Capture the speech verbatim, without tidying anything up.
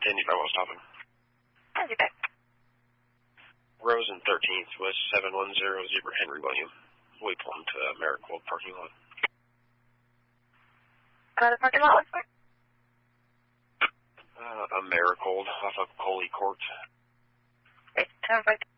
Indy five one stopping. How's your back? Rose and thirteenth was seven one zero Zebra Henry William. We pull him to Marigold parking lot. Uh, the parking lot looks like? Uh, a Marigold off of Coley Court. Okay, sounds like